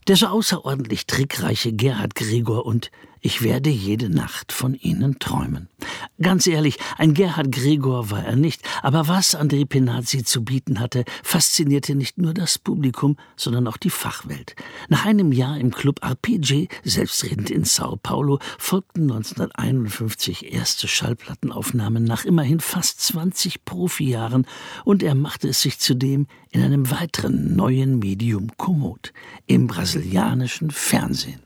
Der so außerordentlich trickreiche Gerhard Gregor und Ich werde jede Nacht von Ihnen träumen. Ganz ehrlich, ein Gerhard Gregor war er nicht, aber was André Penazzi zu bieten hatte, faszinierte nicht nur das Publikum, sondern auch die Fachwelt. Nach einem Jahr im Club Arpeggi, selbstredend in Sao Paulo, folgten 1951 erste Schallplattenaufnahmen nach immerhin fast 20 Profijahren und er machte es sich zudem in einem weiteren neuen Medium kommod, im brasilianischen Fernsehen.